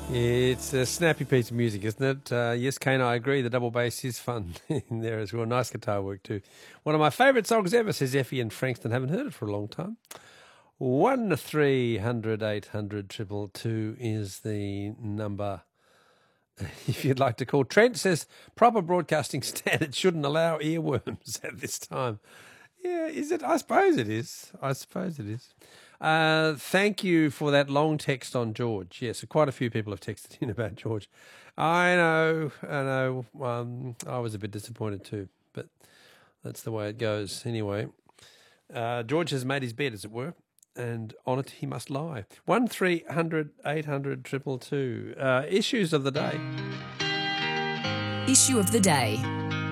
It's a snappy piece of music, isn't it? Yes, Kane, I agree. The double bass is fun in there as well. Nice guitar work too. One of my favourite songs ever, says Effie and Frankston. Haven't heard it for a long time. 1-300-800-222 is the number if you'd like to call. Trent says proper broadcasting standards shouldn't allow earworms at this time. Yeah, is it? I suppose it is. Thank you for that long text on George. Yes, quite a few people have texted in about George. I know. I was a bit disappointed too, but that's the way it goes anyway. George has made his bed, as it were, and on it he must lie. 1-300-800-222. Issues of the day. Issue of the day.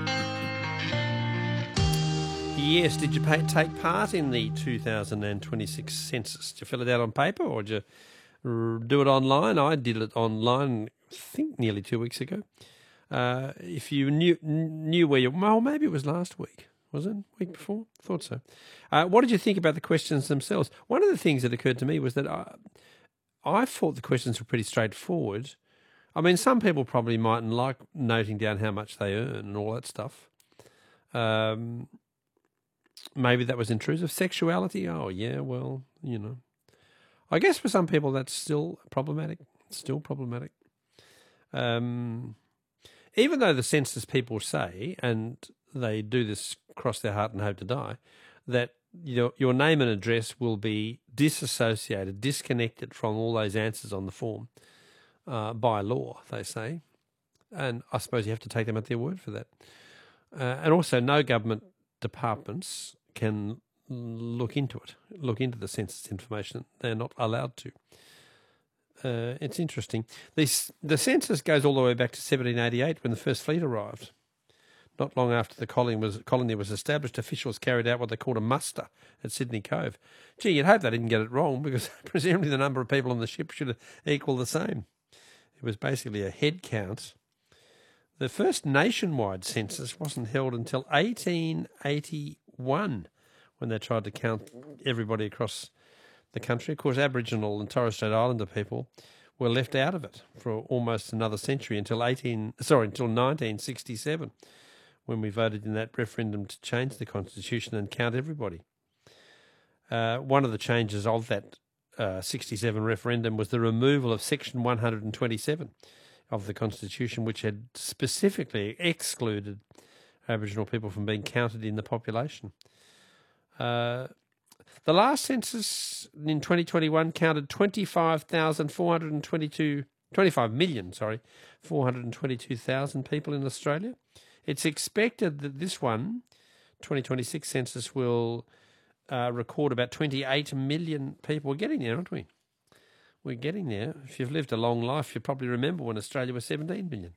Yes, did you take part in the 2026 census? Did you fill it out on paper or did you do it online? I did it online, I think nearly 2 weeks ago. If you knew where you... Well, maybe it was last week. Was it? Week before? Thought so. What did you think about the questions themselves? One of the things that occurred to me was that I thought the questions were pretty straightforward. I mean, some people probably mightn't like noting down how much they earn and all that stuff. Maybe that was intrusive. Sexuality, oh, yeah, well, you know. I guess for some people that's still problematic. Even though the census people say, and they do this cross their heart and hope to die, that your name and address will be disassociated, disconnected from all those answers on the form by law, they say. And I suppose you have to take them at their word for that. And also no government departments can look into the census information. They're not allowed to. It's interesting. The census goes all the way back to 1788 when the first fleet arrived. Not long after the colony was established, officials carried out what they called a muster at Sydney Cove. Gee, you'd hope they didn't get it wrong because presumably the number of people on the ship should equal the same. It was basically a head count. The first nationwide census wasn't held until 1881 when they tried to count everybody across the country. Of course, Aboriginal and Torres Strait Islander people were left out of it for almost another century until 1967 when we voted in that referendum to change the constitution and count everybody. One of the changes of that 67 referendum was the removal of Section 127 of the Constitution, which had specifically excluded Aboriginal people from being counted in the population. The last census in 2021 counted 25,422,000 people in Australia. It's expected that this one, 2026 census, will record about 28 million people. We're getting there, aren't we? We're getting there. If you've lived a long life, you probably remember when Australia was 17 million.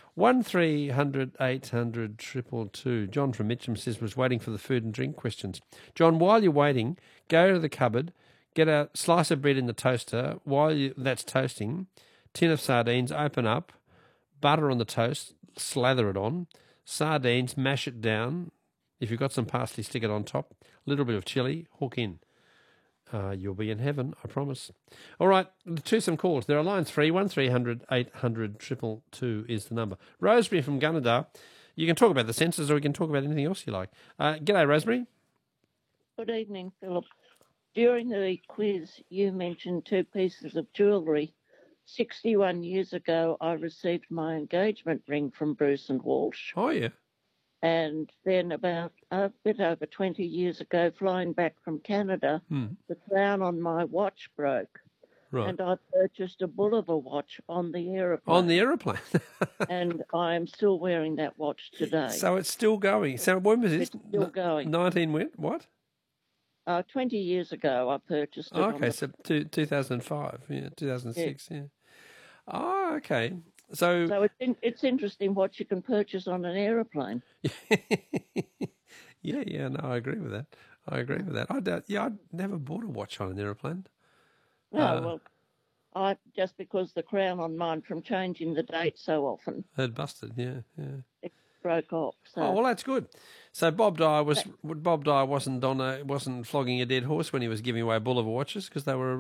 1-300-800-222. John from Mitcham says was waiting for the food and drink questions. John, while you're waiting, go to the cupboard, get a slice of bread in the toaster. While that's toasting, tin of sardines, open up, butter on the toast, slather it on, sardines, mash it down. If you've got some parsley, stick it on top. A little bit of chilli, hook in. You'll be in heaven, I promise. All right, to some calls. There are lines 1-300-800-222 is the number. Rosemary from Gunnedah. You can talk about the census or you can talk about anything else you like. G'day, Rosemary. Good evening, Philip. During the quiz, you mentioned two pieces of jewellery. 61 years ago, I received my engagement ring from Bruce and Walsh. Oh, yeah. And then about a bit over 20 years ago, flying back from Canada, the crown on my watch broke. Right. And I purchased a Bulliver watch on the aeroplane. On the aeroplane? And I am still wearing that watch today. So it's still going. So when was this? It's still going. 19 when? What? 20 years ago, I purchased it. Okay, so 2005, 2006, yeah. Oh, okay. So it's interesting what you can purchase on an aeroplane. yeah, no, I agree with that. I'd never bought a watch on an aeroplane. No, just because the crown on mine from changing the date so often. It busted, yeah. It broke off. So. Oh, well, that's good. So Bob Dyer wasn't flogging a dead horse when he was giving away Bulliver watches because they were